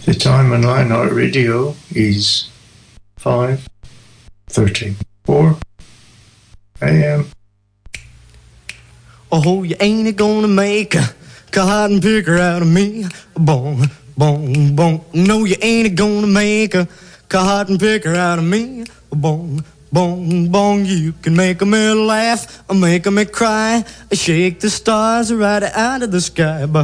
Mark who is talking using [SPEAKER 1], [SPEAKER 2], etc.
[SPEAKER 1] The time on Lionheart Radio is 5:34 a.m.
[SPEAKER 2] Oh, you ain't gonna make a cotton picker out of me. Bong, bong, bong. No, you ain't gonna make a cotton picker out of me. Bong, bong, bong. You can make me laugh or make me cry. Shake the stars right out of the sky.